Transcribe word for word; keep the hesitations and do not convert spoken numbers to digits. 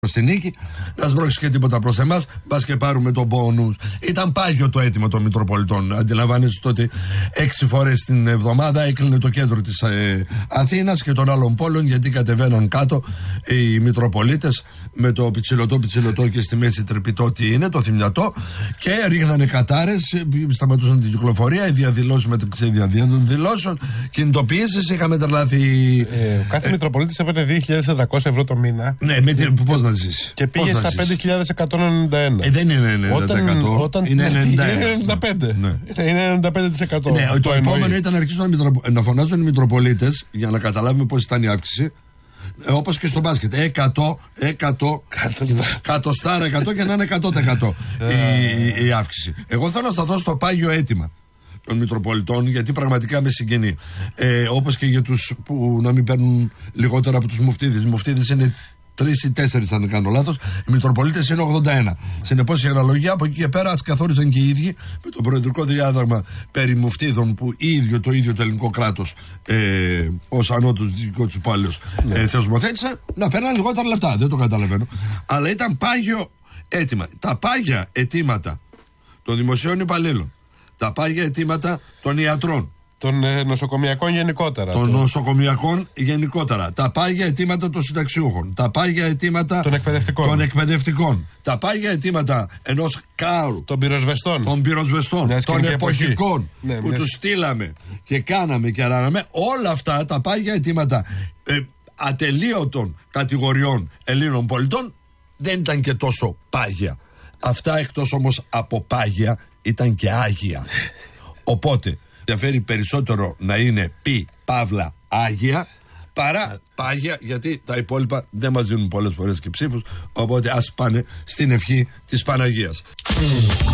στη νίκη, να σμπρώξει και τίποτα προς εμάς, μπας και πάρουμε τον πόνους. Ήταν πάγιο το αίτημα των Μητροπολιτών. Αντιλαμβάνεστε ότι έξι φορές την εβδομάδα έκλεινε το κέντρο της ε, Αθήνας και των άλλων πόλεων, γιατί κατεβαίναν κάτω οι Μητροπολίτες με το πιτσιλωτό πιτσιλωτό και στη μέση τρυπητό τι είναι, το θυμιατό, και ρίχνανε κατάρες, σταματούσαν την κυκλοφορία, οι διαδηλώσεις μεταξύ διαδηλώσεων, κινητοποιήσεις, είχαμε τρελάθει. Ε, ο κάθε ε, Μητροπολίτης έπαιρνε δύο χιλιάδες τετρακόσια ευρώ το μήνα. Ναι, με τι, πώς να ζήσει. Και πήγε στα πέντε χιλιάδες εκατόν ενενήντα ένα. Ε, δεν είναι ενενήντα τοις εκατό. Όταν, όταν είναι ενενήντα ένα. Είναι ενενήντα πέντε. Ναι. Είναι ενενήντα πέντε τοις εκατό. Ναι, το επόμενο ήταν να αρχίσουν να, μητροπο... να φωνάζουν οι Μητροπολίτες για να καταλάβουμε πώς ήταν η αύξηση. Ε, όπως και στο μπάσκετ. εκατό, εκατό, εκατοστάρα εκατό και να είναι εκατό τοις εκατό η, η, η αύξηση. Εγώ θέλω να σταθώ στο πάγιο αίτημα των Μητροπολιτών, γιατί πραγματικά με συγκινεί. Ε, όπως και για τους που να μην παίρνουν λιγότερα από τους μουφτίδες. Οι μουφτίδες είναι τρεις ή τέσσερις, αν δεν κάνω λάθος. Οι Μητροπολίτες είναι ογδόντα ένα. Συνεπώς η αναλογία από εκεί και πέρα ας καθόριζαν και οι ίδιοι με το προεδρικό διάδραγμα περί μουφτίδων, που ίδιο το ίδιο το ελληνικό κράτος ε, ως ανώτατος δικός του υπάλληλος ε, θεσμοθέτησε, να παίρναν λιγότερα λεφτά. Δεν το καταλαβαίνω. Αλλά ήταν πάγιο αίτημα. Τα πάγια αιτήματα των δημοσίων υπαλλήλων, τα πάγια αιτήματα των ιατρών, των ε, νοσοκομιακών γενικότερα. Των το... νοσοκομιακών γενικότερα. Τα πάγια αιτήματα των συνταξιούχων. Τα πάγια αιτήματα των εκπαιδευτικών. Των εκπαιδευτικών. Τα πάγια αιτήματα ενός κάρου. Των πυροσβεστών. Των πυροσβεστών. Ναι, των εποχικών. Ναι, που ναι. τους στείλαμε και κάναμε και αράναμε. Όλα αυτά τα πάγια αιτήματα ε, ατελείωτων κατηγοριών Ελλήνων πολιτών δεν ήταν και τόσο πάγια. Αυτά, εκτός όμως από πάγια, ήταν και άγια. Οπότε ενδιαφέρει περισσότερο να είναι πι παύλα άγια παρά πάγια, γιατί τα υπόλοιπα δεν μας δίνουν πολλές φορές και ψήφους, οπότε ας πάνε στην ευχή της Παναγίας.